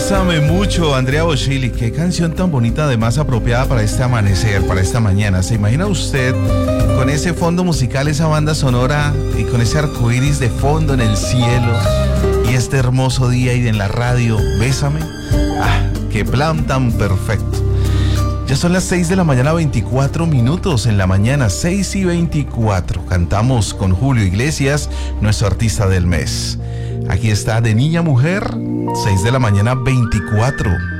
Bésame mucho, Andrea Bocelli. Qué canción tan bonita, además apropiada para este amanecer, para esta mañana. ¿Se imagina usted con ese fondo musical, esa banda sonora y con ese arcoíris de fondo en el cielo y este hermoso día y en la radio? Bésame. Ah, qué plan tan perfecto. Ya son las 6 de la mañana, 24 minutos en la mañana, 6:24. Cantamos con Julio Iglesias, nuestro artista del mes. Aquí está De Niña a Mujer, 6 de la mañana, 24.